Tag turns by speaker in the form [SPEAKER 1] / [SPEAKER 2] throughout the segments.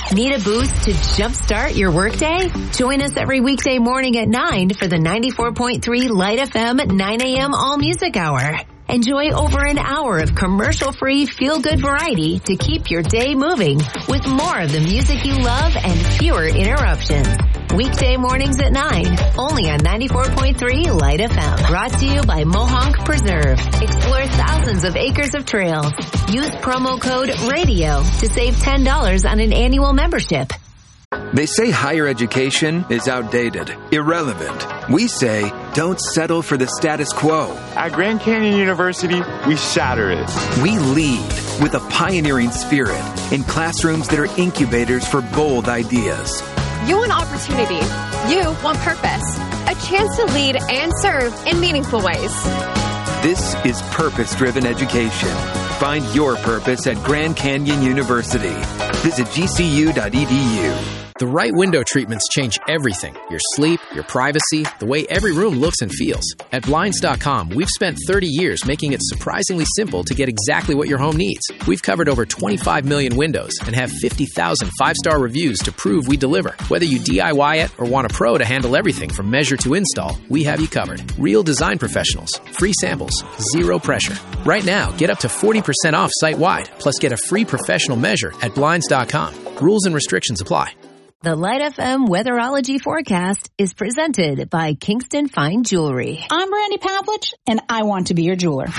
[SPEAKER 1] Need a boost to jumpstart your workday? Join us every weekday morning at 9 for the 94.3 Light FM 9 a.m. All Music Hour. Enjoy over an hour of commercial-free feel-good variety to keep your day moving with more of the music you love and fewer interruptions. Weekday mornings at 9, only on 94.3 Light FM. Brought to you by Mohonk Preserve. Explore thousands of acres of trails. Use promo code RADIO to save $10 on an annual membership.
[SPEAKER 2] They say higher education is outdated, irrelevant. We say don't settle for the status quo.
[SPEAKER 3] At Grand Canyon University, we shatter it.
[SPEAKER 2] We lead with a pioneering spirit in classrooms that are incubators for bold ideas.
[SPEAKER 4] You want opportunity. You want purpose. A chance to lead and serve in meaningful ways.
[SPEAKER 2] This is purpose-driven education. Find your purpose at Grand Canyon University. Visit gcu.edu.
[SPEAKER 5] The right window treatments change everything. Your sleep, your privacy, the way every room looks and feels. At Blinds.com, we've spent 30 years making it surprisingly simple to get exactly what your home needs. We've covered over 25 million windows and have 50,000 five-star reviews to prove we deliver. Whether you DIY it or want a pro to handle everything from measure to install, we have you covered. Real design professionals, free samples, zero pressure. Right now, get up to 40% off site-wide, plus get a free professional measure at Blinds.com. Rules and restrictions apply.
[SPEAKER 1] The Light FM Weatherology Forecast is presented by Kingston Fine Jewelry.
[SPEAKER 6] I'm Brandy Pavlich, and I want to be your jeweler.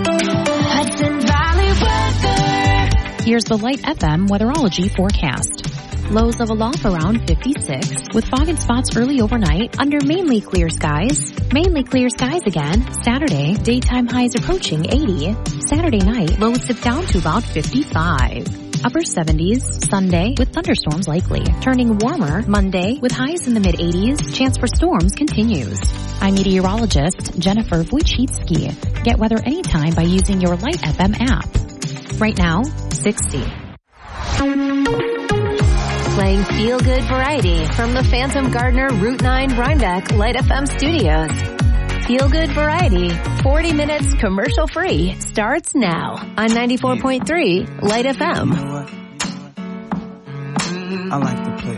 [SPEAKER 7] Hudson Valley weather.
[SPEAKER 8] Here's the Light FM Weatherology Forecast. Lows level off around 56, with fog and spots early overnight under mainly clear skies. Mainly clear skies again. Saturday, daytime highs approaching 80. Saturday night, lows dip down to about 55. Upper 70s, Sunday, with thunderstorms likely. Turning warmer Monday, with highs in the mid-80s. Chance for storms continues. I'm meteorologist Jennifer Wojcicki. Get weather anytime by using your Light FM app. Right now, 60.
[SPEAKER 1] Playing feel-good variety from the Phantom Gardener Route 9 Rhinebeck Light FM studios. Feel-good variety, 40 minutes commercial-free, starts now on 94.3 Light FM.
[SPEAKER 9] I like to play